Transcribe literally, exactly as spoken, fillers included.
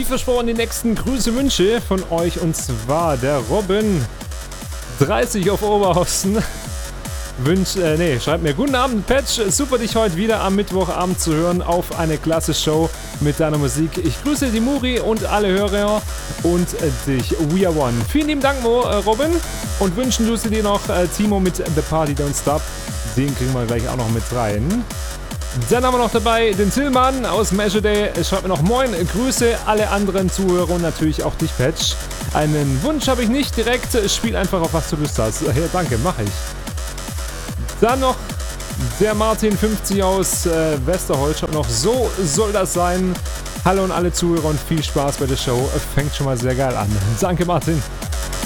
versprochen, die nächsten Grüße, Wünsche von euch. Und zwar der Robin, dreißig auf Oberhausen. Wünsch, äh, nee, schreibt mir: Guten Abend, Patch. Super, dich heute wieder am Mittwochabend zu hören auf eine klasse Show mit deiner Musik. Ich grüße die Muri und alle Hörer und äh, dich. We are one. Vielen lieben Dank, Mo, äh, Robin. Und wünschen du sie dir noch äh, Timo mit The Party Don't Stop. Den kriegen wir gleich auch noch mit rein. Dann haben wir noch dabei den Tillmann aus Measure Day. Schreibt mir noch: Moin, Grüße alle anderen Zuhörer und natürlich auch dich, Patch. Einen Wunsch habe ich nicht direkt. Spiel einfach auf, was du Lust hast. Ja, danke, mache ich. Dann noch der Martin fünfzig aus äh, Westerholz. Schreibt noch: So soll das sein. Hallo an alle Zuhörer und viel Spaß bei der Show. Fängt schon mal sehr geil an. Danke, Martin.